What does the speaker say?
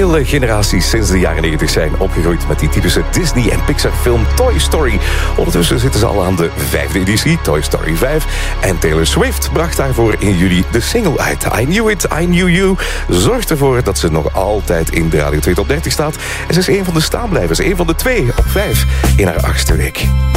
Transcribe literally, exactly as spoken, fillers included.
Hele generaties sinds de jaren negentig zijn opgegroeid met die typische Disney- en Pixar-film Toy Story. Ondertussen zitten ze al aan de vijfde editie, Toy Story vijf. En Taylor Swift bracht daarvoor in juli de single uit. I Knew It, I Knew You. Zorgt ervoor dat ze nog altijd in de Radio twee Top dertig staat. En ze is een van de staanblijvers, een van de twee op vijf in haar achtste week.